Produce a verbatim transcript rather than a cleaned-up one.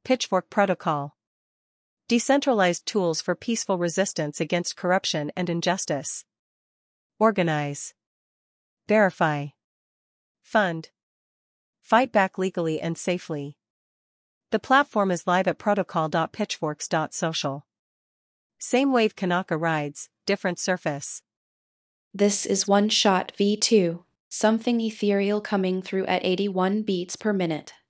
Pitchfork Protocol. Decentralized tools for peaceful resistance against corruption and injustice. Organize. Verify. Fund. Fight back legally and safely. The platform is live at protocol dot pitchforks dot social. Same wave Kanaka rides, different surface. This is One Shot V two, something ethereal coming through at eighty-one beats per minute.